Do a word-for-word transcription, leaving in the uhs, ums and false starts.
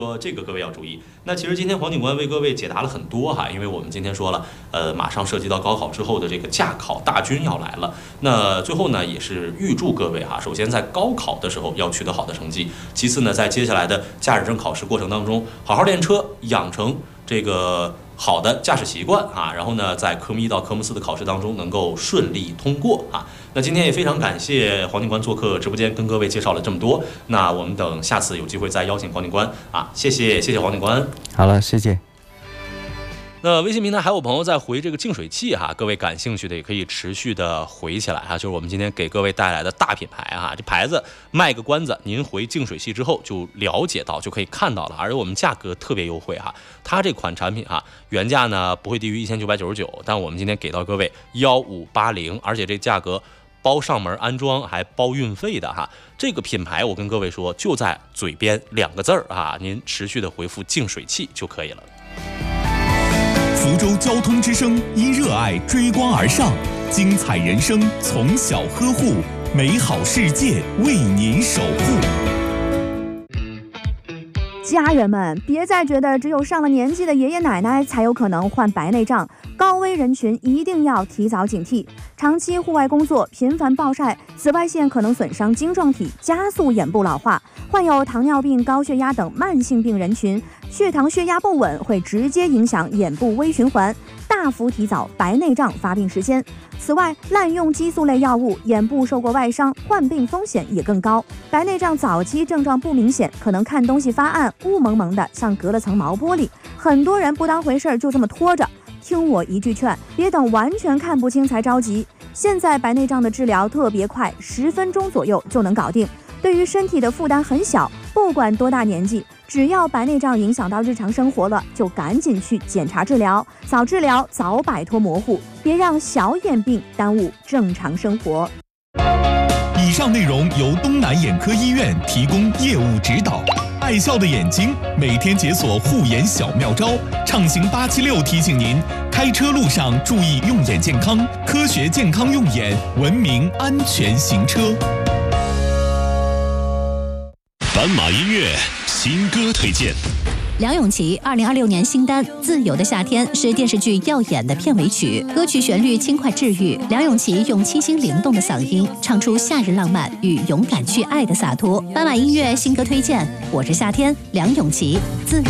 说这个各位要注意。那其实今天黄警官为各位解答了很多哈，因为我们今天说了，呃，马上涉及到高考之后的这个驾考大军要来了。那最后呢，也是预祝各位哈，首先在高考的时候要取得好的成绩，其次呢，在接下来的驾驶证考试过程当中，好好练车，养成这个好的驾驶习惯啊，然后呢，在科目一到科目四的考试当中能够顺利通过啊。那今天也非常感谢黄警官做客直播间，跟各位介绍了这么多。那我们等下次有机会再邀请黄警官啊，谢谢谢谢黄警官。 好了，谢谢。 那微信平台还有朋友在回这个净水器哈，各位感兴趣的也可以持续的回起来哈，就是我们今天给各位带来的大品牌哈，这牌子卖个关子，您回净水器之后就了解到，就可以看到了，而且我们价格特别优惠哈，它这款产品哈，原价呢不会低于一千九百九十九，但我们今天给到各位幺五八零，而且这价格包上门安装还包运费的哈，这个品牌我跟各位说就在嘴边两个字儿啊，您持续的回复净水器就可以了。 福州交通之声因热爱追光而上，精彩人生从小呵护，美好世界为您守护。 家人们，别再觉得只有上了年纪的爷爷奶奶才有可能患白内障，高危人群一定要提早警惕。长期户外工作，频繁暴晒，紫外线可能损伤晶状体，加速眼部老化。患有糖尿病、高血压等慢性病人群，血糖、血压不稳会直接影响眼部微循环，大幅提早白内障发病时间。此外，滥用激素类药物，眼部受过外伤，患病风险也更高。白内障早期症状不明显，可能看东西发暗，雾蒙蒙的，像隔了层毛玻璃。很多人不当回事儿，就这么拖着。听我一句劝，别等完全看不清才着急。现在白内障的治疗特别快，十分钟左右就能搞定，对于身体的负担很小。不管多大年纪，只要白内障影响到日常生活了，就赶紧去检查治疗，早治疗早摆脱模糊，别让小眼病耽误正常生活。 以上内容由东南眼科医院提供业务指导。爱笑的眼睛，每天解锁护眼小妙招。畅行八七六提醒您，开车路上注意用眼健康，科学健康用眼，文明安全行车。 斑马音乐新歌推荐。 梁咏琪二零二六年新单《自由的夏天》是电视剧《耀眼》的片尾曲，歌曲旋律轻快治愈。梁咏琪用清新灵动的嗓音唱出夏日浪漫与勇敢去爱的洒脱。斑马音乐新歌推荐，我是夏天，梁咏琪《自由》。